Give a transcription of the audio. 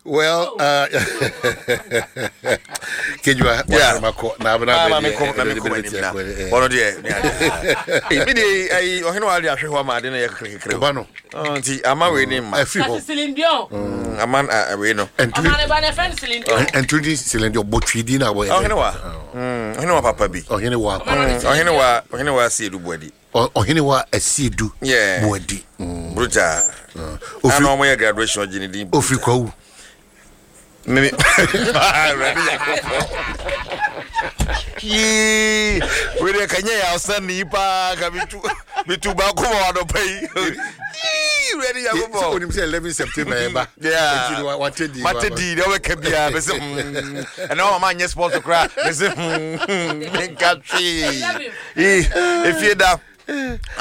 Well, Kejua, now one of the I'm away name. I feel a man and to this cylinder, but we didn't know. I know Papa B. Or anywhere, see the body. or anywhere a sea do. Yeah, body. Bruta. I know my graduation, Jenny. Of you go. Maybe. We can hear send Nipa me to Bakumo on pay. Ready, I go 11 September. Yeah, what did you can be and all my yes, supposed to cry. If you're